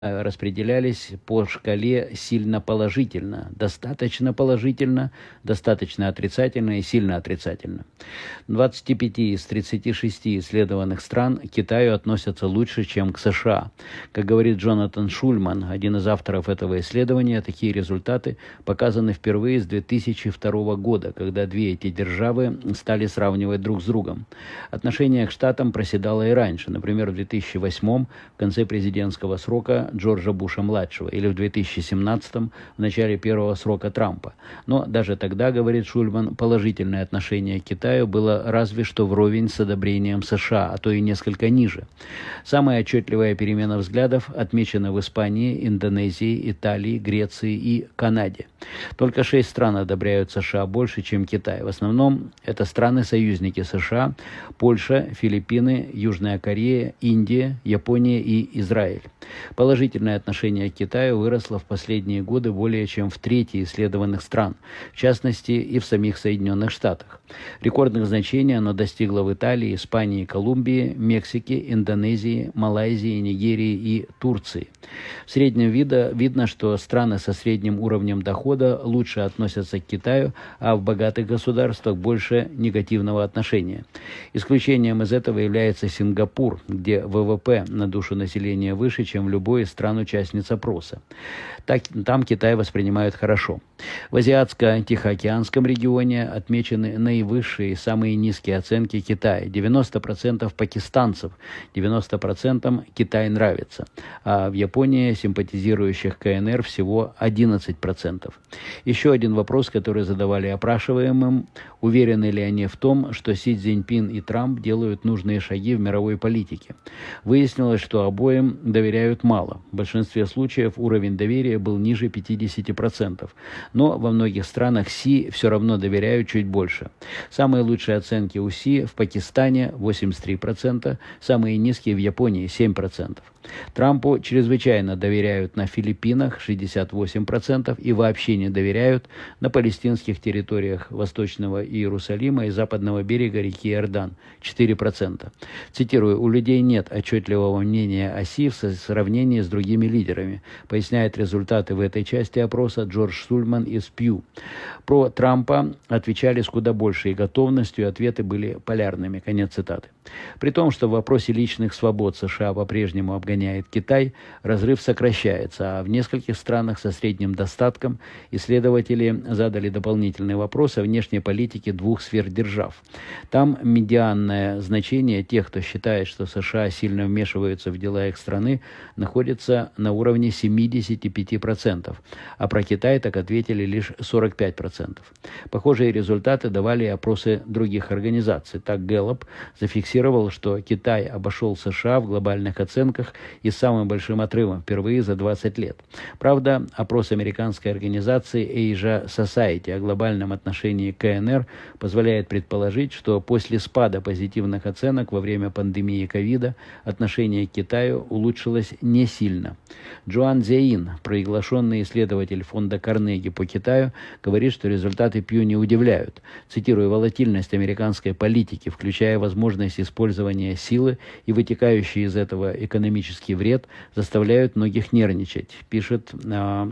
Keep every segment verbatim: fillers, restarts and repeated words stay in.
распределялись по шкале сильно положительно, достаточно положительно, достаточно отрицательно и сильно отрицательно. В двадцати пяти из тридцати шести исследованных стран к Китаю относятся лучше, чем к США. Как говорит Джонатан Шульман, один из авторов этого исследования, такие результаты показаны впервые с две тысячи второго года, когда две эти державы стали сравнивать друг с другом. Отношение к Штатам проседало и раньше, например, в две тысячи восьмом, в конце президентского срока Джорджа Буша-младшего, или в две тысячи семнадцатом, в начале первого срока Трампа. Но даже тогда, говорит Шульман, положительное отношение к Китаю было разве что вровень с одобрением США, а то и несколько ниже. Самая отчетливая перемена взглядов отмечена в Испании, Индонезии, Италии, Греции и Канаде. Только шесть стран одобряют США больше, чем Китай. В основном это страны-союзники США: Польша, Филиппины, Южная Корея, Индия, Япония и Израиль. Положительное отношение к Китаю выросло в последние годы более чем в трети исследованных стран, в частности и в самих Соединенных Штатах. Рекордных значений оно достигло в Италии, Испании, Колумбии, Мексике, Индонезии, Малайзии, Нигерии и Турции. В среднем вида видно, что страны со средним уровнем дохода лучше относятся к Китаю, а в богатых государствах больше негативного отношения. Исключением из этого является Сингапур, где ВВП на душу населения выше, чем в любой из стран-участниц опроса. Так, там Китай воспринимают хорошо. В Азиатско-Тихоокеанском регионе отмечены наивысшие и самые низкие оценки Китая. девяносто процентов пакистанцев, девяносто процентов Китай нравится, а в Японии симпатизирующих КНР всего одиннадцать процентов. Еще один вопрос, который задавали опрашиваемым: уверены ли они в том, что Си Цзиньпин и Трамп делают нужные шаги в мировой политике. Выяснилось, что обоим доверяют мало. В большинстве случаев уровень доверия был ниже пятидесяти процентов. Но во многих странах Си все равно доверяют чуть больше. Самые лучшие оценки у Си в Пакистане восемьдесят три процента, самые низкие в Японии семь процентов. Трампу чрезвычайно доверяют на Филиппинах шестьдесят восемь процентов и вообще не доверяют на палестинских территориях Восточного Иерусалима и Западного берега реки Иордан четыре процента. Цитирую: «У людей нет отчетливого мнения о Си в сравнении с другими лидерами», поясняет результаты в этой части опроса Джордж Шульман из Пью. Про Трампа отвечали с куда большей готовностью, ответы были полярными. Конец цитаты. При том, что в вопросе личных свобод США по-прежнему обгоняет Китай, разрыв сокращается, а в нескольких странах со средним достатком исследователи задали дополнительный вопрос о внешней политике двух сверхдержав. Там медианное значение тех, кто считает, что США сильно вмешиваются в дела их страны, находится на уровне семидесяти пяти процентов, а про Китай так ответили лишь сорок пять процентов. Похожие результаты давали опросы других организаций. Так Гэллоп зафиксировал, что Китай обошел США в глобальных оценках и с самым большим отрывом впервые за двадцать лет. Правда, опрос американской организации Asia Society о глобальном отношении к КНР позволяет предположить, что после спада позитивных оценок во время пандемии ковида отношение к Китаю улучшилось не сильно. Джоан Цзяин, приглашенный исследователь фонда Карнеги по Китаю, говорит, что результаты Пью не удивляют. Цитирую: «Волатильность американской политики, включая возможность использования силы и вытекающий из этого экономический вред, заставляют многих нервничать», пишет э,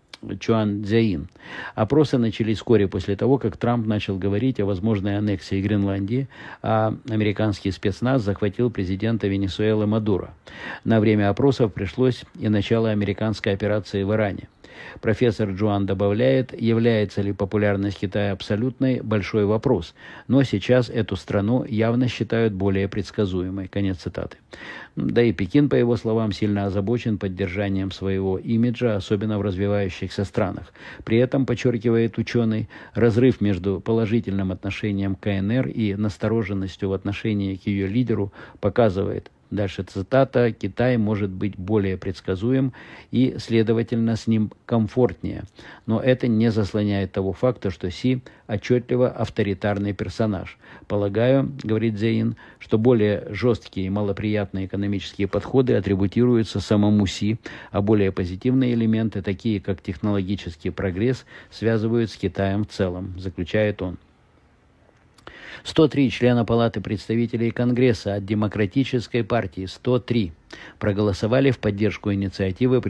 Чуан Цзяин. Опросы начались вскоре после того, как Трамп начал говорить о возможной аннексии Гренландии, а американский спецназ захватил президента Венесуэлы Мадуро. На время опросов пришлось и начало американской операции в Иране. Профессор Джоан добавляет: является ли популярность Китая абсолютной – большой вопрос, но сейчас эту страну явно считают более предсказуемой. Конец цитаты. Да и Пекин, по его словам, сильно озабочен поддержанием своего имиджа, особенно в развивающихся странах. При этом, подчеркивает ученый, разрыв между положительным отношением к КНР и настороженностью в отношении к ее лидеру показывает, дальше цитата: «Китай может быть более предсказуем и, следовательно, с ним комфортнее. Но это не заслоняет того факта, что Си отчетливо авторитарный персонаж. Полагаю, — говорит Цзяин, — что более жесткие и малоприятные экономические подходы атрибутируются самому Си, а более позитивные элементы, такие как технологический прогресс, связывают с Китаем в целом», заключает он. сто три члена Палаты представителей Конгресса от Демократической партии, сто три, проголосовали в поддержку инициативы